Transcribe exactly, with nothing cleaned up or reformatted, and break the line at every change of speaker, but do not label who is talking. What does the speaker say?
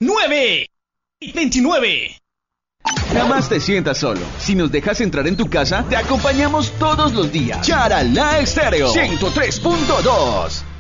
nueve y veintinueve.
Jamás te sientas solo. Si nos dejas entrar en tu casa, te acompañamos todos los días. Charalá Estéreo ciento tres punto dos.